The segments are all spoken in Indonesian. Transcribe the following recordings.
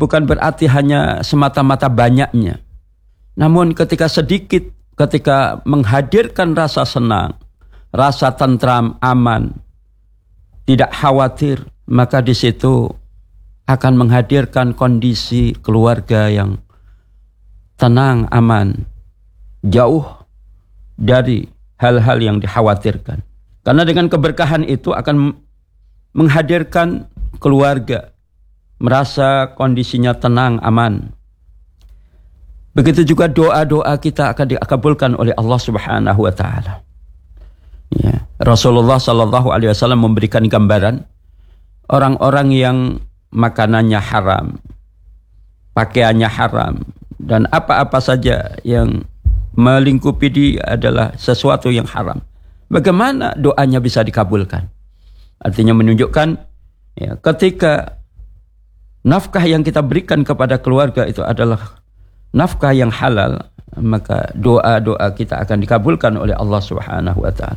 bukan berarti hanya semata-mata banyaknya. Namun ketika sedikit, ketika menghadirkan rasa senang, rasa tentram, aman, tidak khawatir, maka di situ akan menghadirkan kondisi keluarga yang tenang, aman, jauh dari hal-hal yang dikhawatirkan. Karena dengan keberkahan itu akan menghadirkan keluarga merasa kondisinya tenang, aman. Begitu juga doa-doa kita akan dikabulkan oleh Allah Subhanahu wa taala. Ya, Rasulullah sallallahu alaihi wasallam memberikan gambaran orang-orang yang makanannya haram, pakaiannya haram, dan apa-apa saja yang melingkupi dia adalah sesuatu yang haram. Bagaimana doanya bisa dikabulkan? Artinya menunjukkan ya, ketika nafkah yang kita berikan kepada keluarga itu adalah nafkah yang halal, maka doa-doa kita akan dikabulkan oleh Allah Subhanahu wa taala.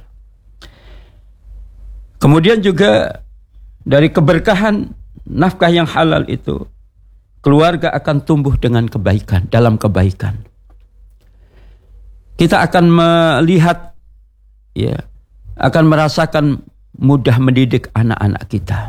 Kemudian juga dari keberkahan nafkah yang halal itu, keluarga akan tumbuh dengan kebaikan, dalam kebaikan. Kita akan melihat, ya, akan merasakan mudah mendidik anak-anak kita.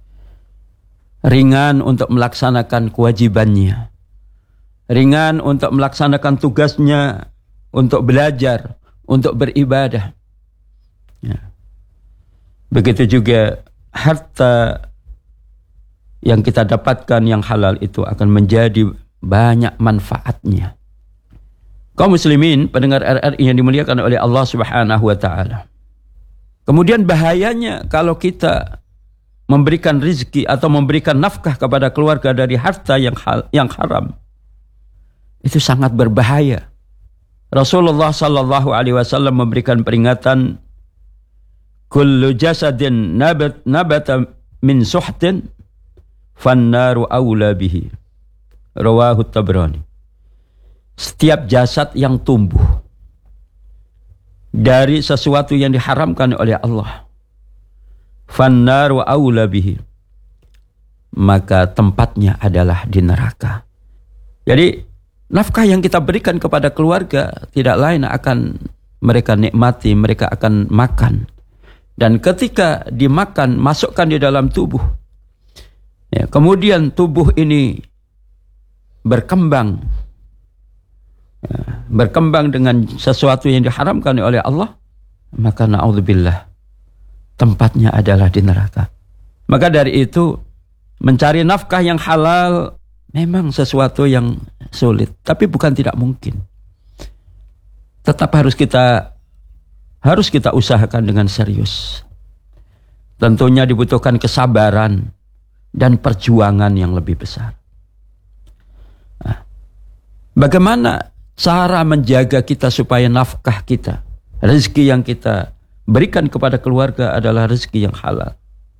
Ringan untuk melaksanakan kewajibannya. Ringan untuk melaksanakan tugasnya, untuk belajar, untuk beribadah. Ya. Begitu juga harta yang kita dapatkan yang halal itu akan menjadi banyak manfaatnya. Kaum muslimin, pendengar RRI yang dimuliakan oleh Allah Subhanahu wa taala. Kemudian bahayanya kalau kita memberikan rizki atau memberikan nafkah kepada keluarga dari harta yang haram. Itu sangat berbahaya. Rasulullah sallallahu alaihi wasallam memberikan peringatan, kullu jasadin nabata min suhtin fannaru aula bihi. Rawahu Tabrani. Setiap jasad yang tumbuh dari sesuatu yang diharamkan oleh Allah, fannaru aula bihi, maka tempatnya adalah di neraka. Jadi nafkah yang kita berikan kepada keluarga tidak lain akan mereka nikmati, mereka akan makan. Dan ketika dimakan, masukkan di dalam tubuh. Ya, kemudian tubuh ini berkembang. Ya, berkembang dengan sesuatu yang diharamkan oleh Allah, maka na'udzubillah, tempatnya adalah di neraka. Maka dari itu, mencari nafkah yang halal memang sesuatu yang sulit, tapi bukan tidak mungkin. Tetap harus kita usahakan dengan serius. Tentunya dibutuhkan kesabaran dan perjuangan yang lebih besar. Nah, bagaimana cara menjaga kita supaya nafkah kita, rezeki yang kita berikan kepada keluarga adalah rezeki yang halal?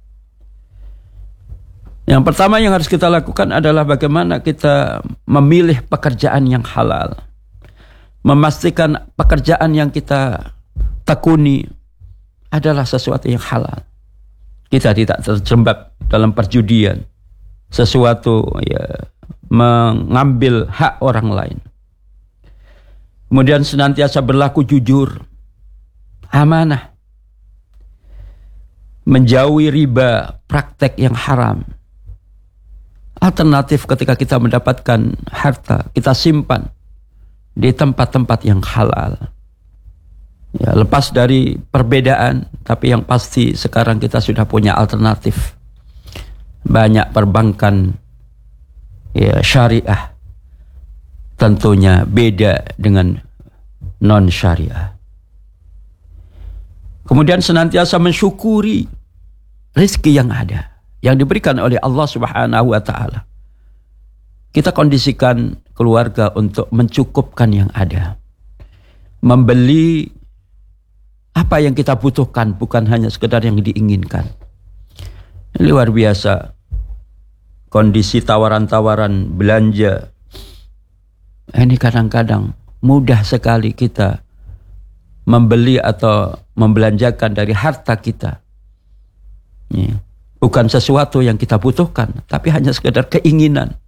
Yang pertama yang harus kita lakukan adalah bagaimana kita memilih pekerjaan yang halal. Memastikan pekerjaan yang kita tekuni adalah sesuatu yang halal. Kita tidak terjebak dalam perjudian, sesuatu ya mengambil hak orang lain. Kemudian senantiasa berlaku jujur, amanah, menjauhi riba, praktek yang haram. Alternatif ketika kita mendapatkan harta, kita simpan di tempat-tempat yang halal. Ya, lepas dari perbedaan, tapi yang pasti sekarang kita sudah punya alternatif. Banyak perbankan ya syariah, tentunya beda dengan non syariah. Kemudian senantiasa mensyukuri rezeki yang ada, yang diberikan oleh Allah Subhanahu wa taala. Kita kondisikan keluarga untuk mencukupkan yang ada. Membeli apa yang kita butuhkan, bukan hanya sekedar yang diinginkan. Luar biasa kondisi tawaran-tawaran belanja. Ini kadang-kadang mudah sekali kita membeli atau membelanjakan dari harta kita. Ya. Bukan sesuatu yang kita butuhkan, tapi hanya sekedar keinginan.